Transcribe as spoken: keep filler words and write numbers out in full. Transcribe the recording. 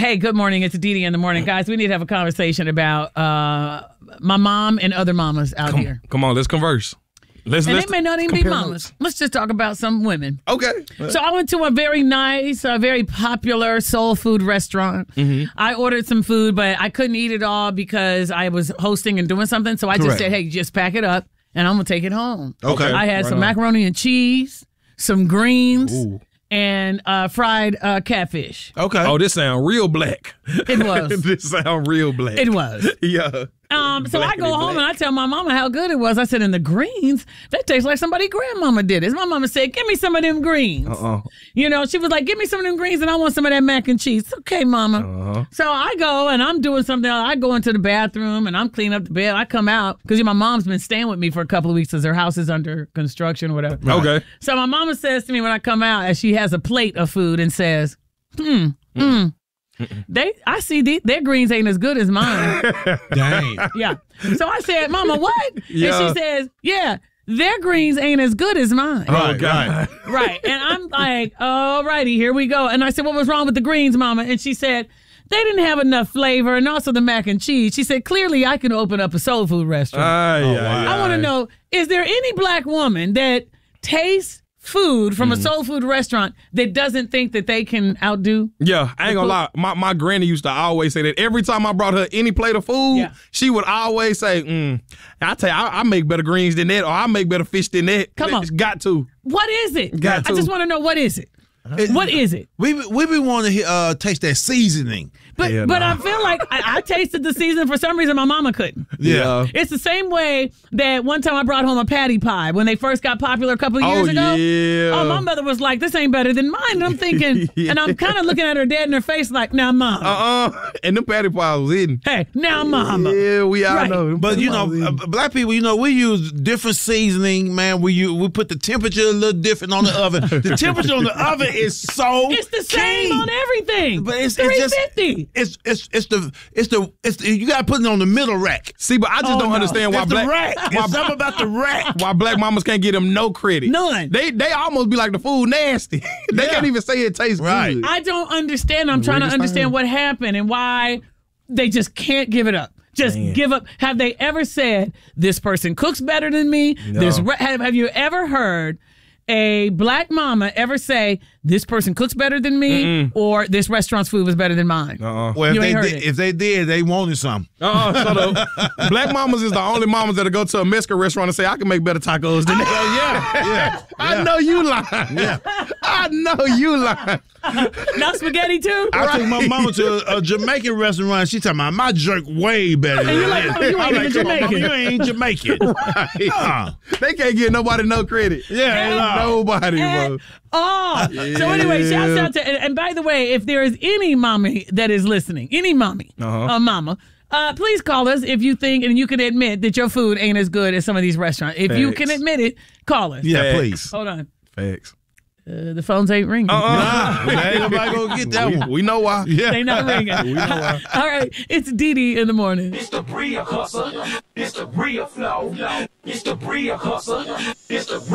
Hey, good morning. It's Dee Dee in the morning. Guys, we need to have a conversation about uh, my mom and other mamas out come, here. Come on, let's converse. Let's, and let's they may not even be mamas. notes. Let's just talk about some women. Okay. So I went to a very nice, uh, very popular soul food restaurant. Mm-hmm. I ordered some food, but I couldn't eat it all because I was hosting and doing something. So I Correct. just said, hey, just pack it up and I'm going to take it home. Okay. I had Right some on. macaroni and cheese, some greens, Ooh. and uh, fried uh, catfish. Okay. Oh, this sound real black. It was. This sound real black. It was. Yeah. Um, so I go Blackity home black. and I tell my mama how good it was. I said, and the greens, that tastes like somebody grandmama did it. My mama said, give me some of them greens. Uh-uh. You know, she was like, give me some of them greens and I want some of that mac and cheese. Okay, mama. Uh-huh. So I go and I'm doing something else. I go into the bathroom and I'm cleaning up the bed. I come out because my mom's been staying with me for a couple of weeks because her house is under construction or whatever. Okay. So my mama says to me when I come out, as she has a plate of food and says, hmm, hmm. They, I see the, their greens ain't as good as mine. Dang. Yeah. So I said, Mama, what? Yeah. And she says, yeah, their greens ain't as good as mine. Right, Oh, God. Right. And I'm like, all righty, here we go. And I said, what was wrong with the greens, Mama? And she said, they didn't have enough flavor and also the mac and cheese. She said, clearly I can open up a soul food restaurant. Aye, Oh, aye, wow. I want to aye. know, is there any black woman that tastes food from a soul food restaurant that doesn't think that they can outdo? Yeah, I ain't gonna lie. My my granny used to always say that every time I brought her any plate of food, Yeah. she would always say, mm, I tell you, I, I make better greens than that, or I make better fish than that. Come on. It's got to. What is it? Got I to. just want to know, what is it? What is it? We be- we be wanting to uh, taste that seasoning. But Hell but no. I feel like I, I tasted the season. For some reason, my mama couldn't. Yeah. It's the same way that one time I brought home a patty pie when they first got popular a couple of years Oh, ago. yeah. Oh, my mother was like, this ain't better than mine. And I'm thinking, Yeah. and I'm kind of looking at her dead in her face like, now, mama. Uh-uh. And them patty pies was hidden. Hey, now, mama. Yeah, we all Right. know. Them But patty you pies know, was uh, hidden. black people, you know, we use different seasoning, man. We use, we put the temperature a little different on the oven. The temperature on the oven is so It's the same key. on everything. But it's, three it's just fifty. it's it's it's the it's the it's the, you gotta put it on the middle rack. See, but I just Oh, don't no. understand why It's black the rack. why, It's something about the rack. why black mamas can't give them no credit. None. They they almost be like the food nasty. They Yeah. can't even say it tastes Right. good. I don't understand. I'm trying to Weirdest understand thing. what happened and why they just can't give it up. Just Man. give up. Have they ever said, this person cooks better than me? This re- have, have you ever heard a black mama ever say, this person cooks better than me, or this restaurant's food was better than mine? Uh-uh. Well, if You they ain't heard did, it. if they did, they wanted some. Uh-uh. So the black mamas is the only mamas that'll go to a Mexican restaurant and say, I can make better tacos than that. yeah, yeah. I know you lying. Yeah. I know you lying. Not spaghetti too? I took my mama to a, a Jamaican restaurant. She talking about my jerk way better. Than you're like, that. "Mama, you ain't I'm even "Come on, Jamaican." Mama, you ain't Jamaican. Uh, They can't give nobody no credit. yeah, no. Nobody, Eh, bro. Oh, so anyway, shouts out to, and, and by the way, if there is any mommy that is listening, any mommy, Uh-huh. uh, mama, uh, please call us if you think and you can admit that your food ain't as good as some of these restaurants. If you can Facts. admit it, call us. Yeah, Facts. please. Hold on. Facts. Uh, the phones ain't ringing. Nah, ain't nobody gonna get that We, one. we know why. Yeah. They not ringing. All right, it's Dee Dee in the morning. It's the real hustle. It's the real flow. It's the real hustle. It's the